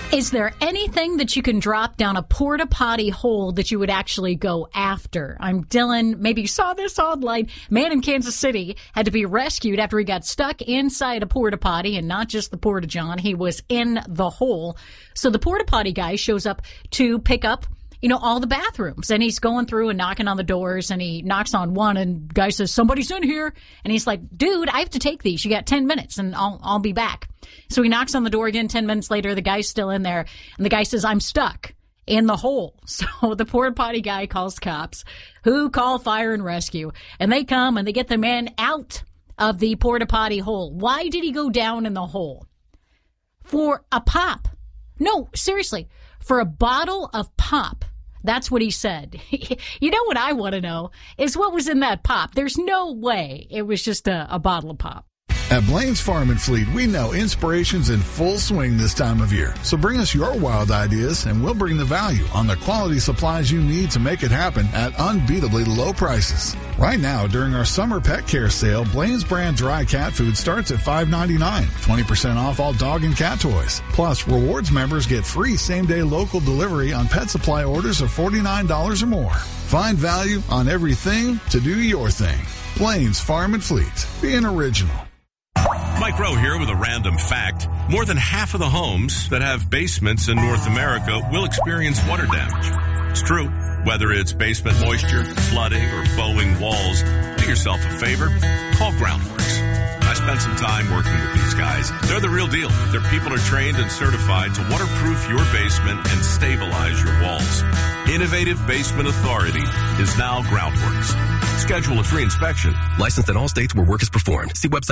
Is there anything that you can drop down a porta potty hole that you would actually go after? I'm Dylan. Maybe you saw this online. Man in Kansas City had to be rescued after he got stuck inside a porta potty, and not just the porta john. He was in the hole. So the porta potty guy shows up to pick up, all the bathrooms, and he's going through and knocking on the doors, and he knocks on one, and the guy says, "Somebody's in here." And he's like, "Dude, I have to take these. You got 10 minutes and I'll be back." So he knocks on the door again 10 minutes later. The guy's still in there, and the guy says, "I'm stuck in the hole." So the porta potty guy calls cops, who call fire and rescue, and they come and they get the man out of the porta potty hole. Why did he go down in the hole? For a pop. No, seriously, for a bottle of pop. That's what he said. You know what I want to know is what was in that pop. There's no way it was just a bottle of pop. At Blaine's Farm and Fleet, we know inspiration's in full swing this time of year. So bring us your wild ideas, and we'll bring the value on the quality supplies you need to make it happen at unbeatably low prices. Right now, during our summer pet care sale, Blaine's brand dry cat food starts at $5.99, 20% off all dog and cat toys. Plus, rewards members get free same-day local delivery on pet supply orders of $49 or more. Find value on everything to do your thing. Blaine's Farm and Fleet. Being original. Mike Rowe here with a random fact. More than half of the homes that have basements in North America will experience water damage. It's true. Whether it's basement moisture, flooding, or bowing walls, do yourself a favor. Call Groundworks. I spent some time working with these guys. They're the real deal. Their people are trained and certified to waterproof your basement and stabilize your walls. Innovative Basement Authority is now Groundworks. Schedule a free inspection. Licensed in all states where work is performed. See website